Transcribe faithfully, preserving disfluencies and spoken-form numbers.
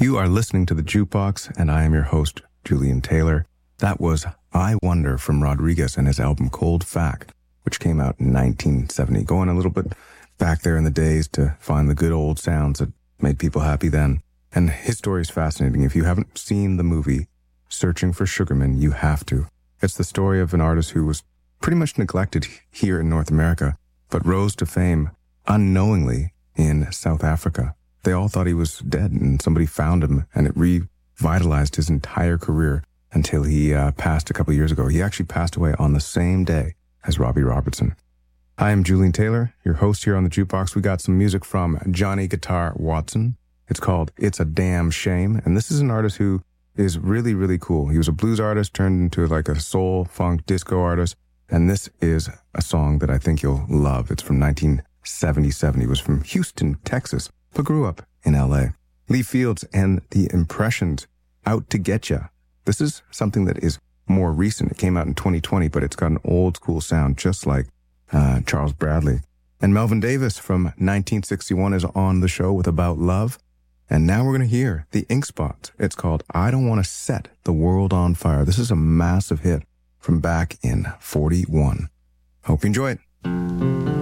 You are listening to The Jukebox, and I am your host, Julian Taylor. That was I Wonder from Rodriguez and his album Cold Fact, which came out in nineteen seventy. Going a little bit back there in the days to find the good old sounds that made people happy then. And his story is fascinating. If you haven't seen the movie Searching for Sugarman, you have to. It's the story of an artist who was pretty much neglected here in North America, but rose to fame unknowingly in South Africa. They all thought he was dead, and somebody found him, and it revitalized his entire career until he uh, passed a couple of years ago. He actually passed away on the same day as Robbie Robertson. I am Julian Taylor, your host here on The Jukebox. We got some music from Johnny Guitar Watson. It's called It's a Damn Shame, and this is an artist who is really, really cool. He was a blues artist turned into like a soul, funk, disco artist, and this is a song that I think you'll love. It's from nineteen seventy-seven. He was from Houston, Texas, but grew up in L A. Lee Fields and the Impressions, Out to Get Ya. This is something that is more recent. It came out in twenty twenty, but it's got an old school sound, just like uh, Charles Bradley. And Melvin Davis from nineteen sixty-one is on the show with About Love. And now we're going to hear the Ink Spots. It's called I Don't Want to Set the World on Fire. This is a massive hit from back in forty-one. Hope you enjoy it.